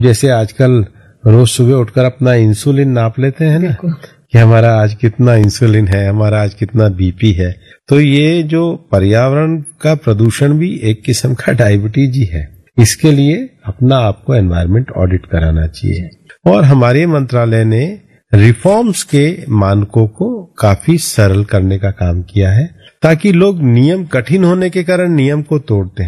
जैसे आजकल रोज सुबह उठकर अपना इंसुलिन नाप लेते हैं ना कि हमारा आज कितना इंसुलिन है, हमारा आज कितना बीपी है। तो ये जो पर्यावरण का प्रदूषण भी एक किस्म का डायबिटीज ही है। इसके लिए अपना आपको एनवायरनमेंट ऑडिट कराना चाहिए। और हमारे मंत्रालय ने रिफॉर्म्स के मानकों को काफी सरल करने का काम किया है ताकि लोग नियम कठिन होने के कारण नियम को तोड़ते हैं।